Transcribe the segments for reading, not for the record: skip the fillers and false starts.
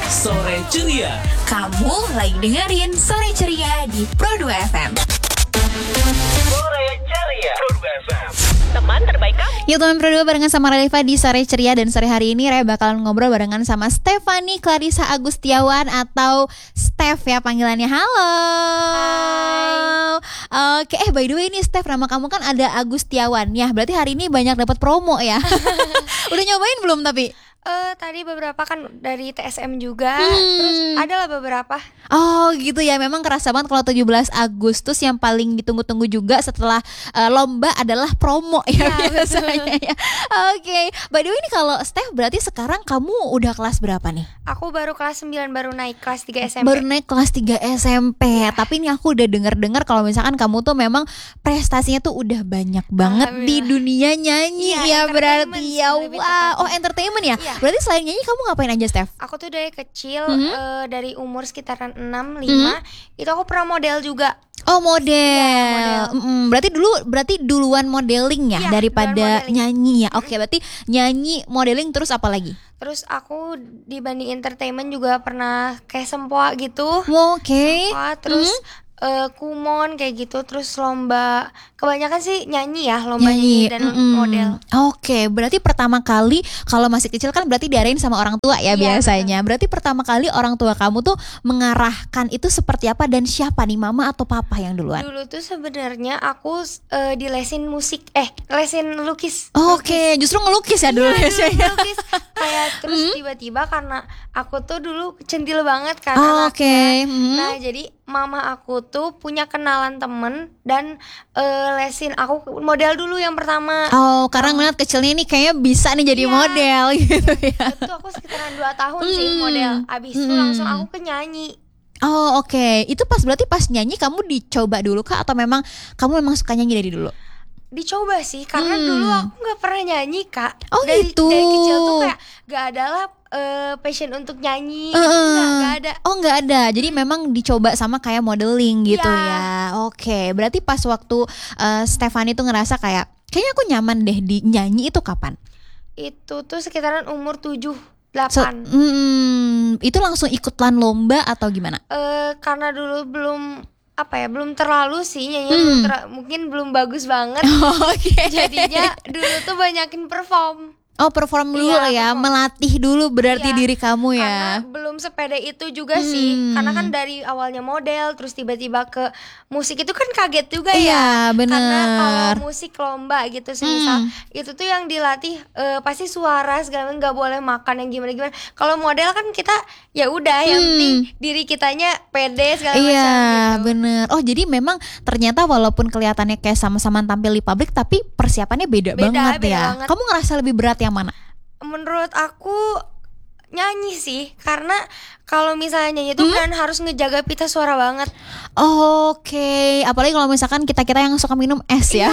Sore Ceria. Kamu lagi dengerin Sore Ceria di Pro2 FM. Sore Ceria. Pro2 FM. Teman terbaik kamu. Yuk teman Pro2 barengan sama Reva di Sore Ceria. Dan sore hari ini Reva bakalan ngobrol barengan sama Stephanie Clarissa Agustiawan atau Steph ya panggilannya. Halo. Oke, by the way nih Steph, nama kamu kan ada Agustiawan ya. Berarti hari ini banyak dapat promo ya. Udah nyobain belum tapi? Tadi beberapa kan dari TSM juga, terus adalah beberapa. Oh gitu ya, memang kerasa banget kalau 17 Agustus yang paling ditunggu-tunggu juga setelah lomba adalah promo ya biasanya ya. Oke, by the way ini kalau Steph berarti sekarang kamu udah kelas berapa nih? Aku baru kelas 9, baru naik kelas 3 SMP. Baru naik kelas 3 SMP ya. Tapi ini aku udah dengar kalau misalkan kamu tuh memang prestasinya tuh udah banyak banget di dunia nyanyi ya berarti ya. Wow, entertainment ya. Berarti selain nyanyi kamu ngapain aja Steph? Aku tuh dari kecil, dari umur sekitaran 6-5, itu aku pernah model juga. Oh model. Berarti duluan modeling ya daripada modeling. nyanyi ya. Oke, berarti nyanyi, modeling terus apa lagi? Terus aku dibanding entertainment juga pernah kayak sempoa gitu. Oke. Sempoa, terus kumon kayak gitu, terus lomba. Kebanyakan sih nyanyi ya, lomba nyanyi dan model. Oke, berarti pertama kali kalau masih kecil kan berarti diarahin sama orang tua ya biasanya. Berarti pertama kali orang tua kamu tuh mengarahkan itu seperti apa dan siapa nih, mama atau papa yang duluan? Dulu tuh sebenarnya aku dilesin musik, lesin lukis. Oke, justru ngelukis ya dulu biasanya. Ngelukis. Kayak terus tiba-tiba karena aku tuh dulu centil banget kan Oke. Nah jadi mama aku tuh punya kenalan temen dan lesin aku model dulu yang pertama. Oh, karena ngeliat kecilnya nih kayaknya bisa nih jadi model gitu ya. Itu aku sekitaran 2 tahun sih model. Abis itu langsung aku ke nyanyi. Oh oke. Itu berarti pas nyanyi kamu dicoba dulu kah atau memang kamu suka nyanyi dari dulu? Dicoba sih, karena dulu aku gak pernah nyanyi kak. Oh gitu. Dari kecil tuh kayak gak ada lah passion untuk nyanyi gitu, gak ada. Oh nggak ada, jadi memang dicoba sama kayak modeling gitu ya. Oke, berarti pas waktu Stephanie tuh ngerasa kayaknya aku nyaman deh di nyanyi itu kapan? Itu tuh sekitaran umur 7-8. Itu langsung ikutan lomba atau gimana? Karena dulu belum terlalu sih nyanyi, mungkin belum bagus banget. Jadinya dulu tuh banyakin perform. Oh perform dulu melatih dulu berarti diri kamu ya. Karena belum sepede itu juga sih. Karena kan dari awalnya model, terus tiba-tiba ke musik itu kan kaget juga ya. Bener. Karena kalau musik lomba gitu semisal itu tuh yang dilatih pasti suara segala, nggak boleh makan yang gimana-gimana. Kalau model kan kita ya udah yang penting diri kitanya pede segala macam gitu. Bener. Oh jadi memang ternyata walaupun kelihatannya kayak sama-sama tampil di publik tapi persiapannya beda banget ya. Kamu ngerasa lebih berat yang mana? Menurut aku nyanyi sih, karena kalau misalnya nyanyi itu kan harus ngejaga pita suara banget. Oke, apalagi kalau misalkan kita yang suka minum es ya.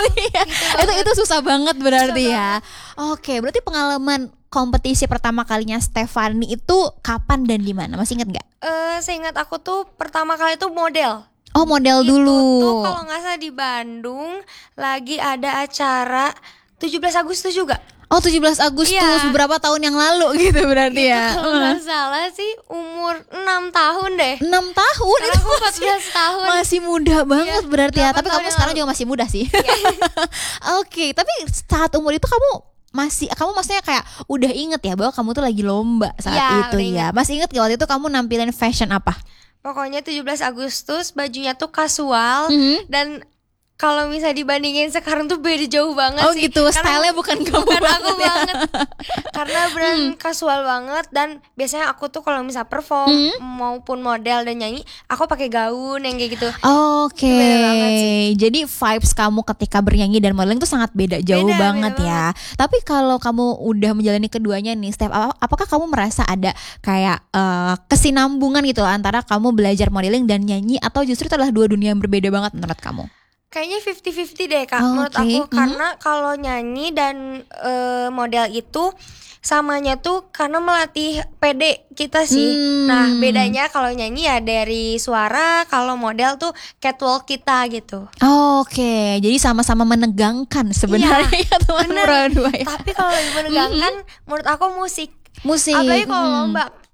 Itu susah banget berarti ya. Oke, berarti pengalaman kompetisi pertama kalinya Stephanie itu kapan dan di mana? Masih ingat nggak? Seingat aku tuh pertama kali itu model. Oh model dulu. Itu tuh kalau nggak salah di Bandung lagi ada acara 17 Agustus juga. Oh 17 Agustus beberapa tahun yang lalu gitu berarti ya. Kalau nggak salah sih umur 6 tahun deh. 6 tahun? Sekarang aku 14 tahun. Masih muda banget berarti ya. Tapi kamu sekarang juga masih muda sih. Oke, tapi saat umur itu kamu maksudnya kayak udah inget ya bahwa kamu tuh lagi lomba saat itu ya. Masih inget gak waktu itu kamu nampilin fashion apa? Pokoknya 17 Agustus bajunya tuh kasual dan kalau misalnya dibandingin sekarang tuh beda jauh banget sih. Oh gitu, stylenya bukan kamu aku banget. Karena brand kasual banget dan biasanya aku tuh kalau misal perform maupun model dan nyanyi, aku pakai gaun yang kayak gitu. Oke. Jadi vibes kamu ketika bernyanyi dan modeling tuh sangat beda banget ya. Tapi kalau kamu udah menjalani keduanya nih, Steph, apakah kamu merasa ada kayak kesinambungan gitu antara kamu belajar modeling dan nyanyi atau justru itu adalah dua dunia yang berbeda banget menurut kamu? Kayaknya 50-50 deh kak, menurut aku. Karena kalau nyanyi dan model itu samanya tuh karena melatih PD kita sih. Nah bedanya kalau nyanyi ya dari suara, kalau model tuh catwalk kita gitu. Oke, jadi sama-sama menegangkan sebenarnya ya teman berdua ya. Tapi kalau lebih menegangkan menurut aku musik. Musik. Apalagi kalau lomba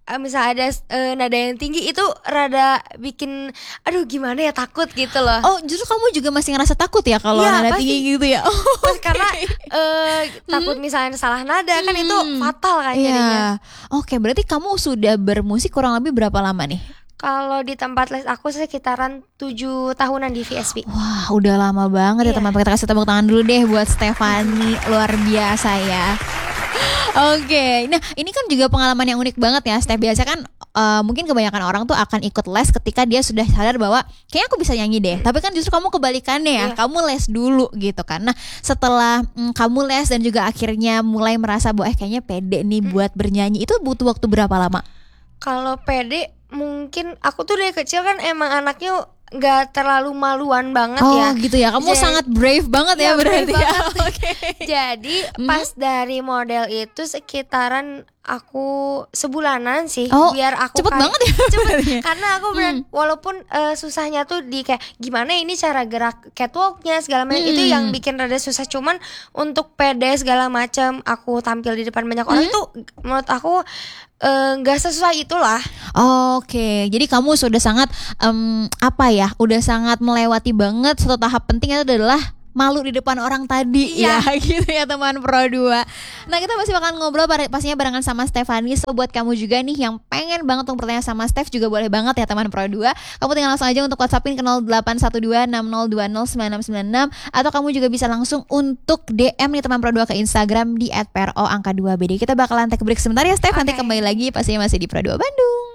misalnya ada nada yang tinggi itu rada bikin aduh gimana ya, takut gitu loh. Oh, justru kamu juga masih ngerasa takut ya kalau Iya, nada pasti. tinggi gitu ya? Terus karena takut misalnya salah nada kan itu fatal kan jadinya. Iya. Oke, berarti kamu sudah bermusik kurang lebih berapa lama nih? Kalau di tempat les aku sekitaran 7 tahunan di VSP. Wah, udah lama banget ya Iya. teman-teman. Kita kasih tepuk tangan dulu deh buat Stefani, luar biasa ya. Oke, nah ini kan juga pengalaman yang unik banget ya, Steph. Biasa kan mungkin kebanyakan orang tuh akan ikut les ketika dia sudah sadar bahwa kayaknya aku bisa nyanyi deh. Tapi kan justru kamu kebalikannya ya, Iya. kamu les dulu gitu kan. Nah setelah kamu les dan juga akhirnya mulai merasa bahwa kayaknya pede nih buat bernyanyi, itu butuh waktu berapa lama? Kalau pede mungkin aku tuh dari kecil kan emang anaknya nggak terlalu maluan banget Oh ya. gitu ya, kamu Jadi- sangat brave banget ya Iya, brave berarti ya. banget. Oke. Jadi pas dari model itu sekitaran aku sebulanan sih, Oh, biar aku cepet banget ya cepet. berarti. Karena aku walaupun susahnya tuh di kayak gimana ini cara gerak catwalknya segala macam itu yang bikin rada susah, cuman untuk pede segala macam aku tampil di depan banyak orang itu menurut aku nggak sesusah itulah. Oke, jadi kamu sudah sangat apa ya? Udah sangat melewati banget satu tahap penting, itu adalah malu di depan orang tadi. Iya. Ya gitu ya teman Pro 2. Nah kita masih bakal ngobrol pastinya barengan sama Stefani. So buat kamu juga nih yang pengen banget untuk bertanya sama Steph juga boleh banget ya teman Pro 2. Kamu tinggal langsung aja untuk WhatsAppin ke 081260209696, atau kamu juga bisa langsung untuk DM nih teman Pro 2 ke Instagram di @pro_2bd. Kita bakalan take break sebentar ya Steph. Nanti Oke. kembali lagi pastinya masih di Pro 2 Bandung.